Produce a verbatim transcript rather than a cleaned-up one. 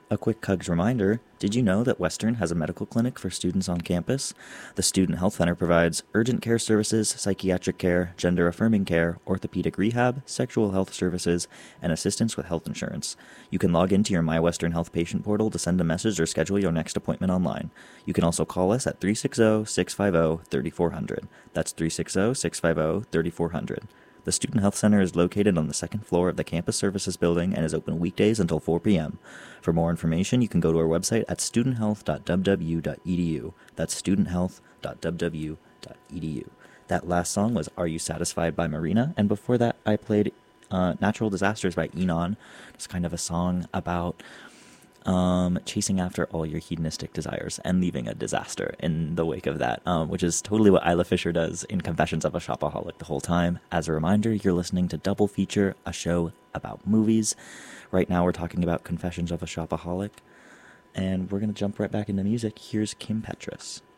A quick Cugs reminder, did you know that Western has a medical clinic for students on campus? The Student Health Center provides urgent care services, psychiatric care, gender affirming care, orthopedic rehab, sexual health services, and assistance with health insurance. You can log into your My Western Health patient portal to send a message or schedule your next appointment online. You can also call us at three six zero, six five zero, three four zero zero. That's three six zero, six five zero, three four zero zero. The Student Health Center is located on the second floor of the Campus Services Building and is open weekdays until four p.m. For more information, you can go to our website at student health dot w w dot e d u. That's student health dot w w dot e d u. That last song was Are You Satisfied by Marina, and before that I played uh, Natural Disasters by Enon. It's kind of a song about um, chasing after all your hedonistic desires and leaving a disaster in the wake of that, um, which is totally what Isla Fisher does in Confessions of a Shopaholic the whole time. As a reminder, you're listening to Double Feature, a show about movies. Right now we're talking about Confessions of a Shopaholic, and we're going to jump right back into music. Here's Kim Petras.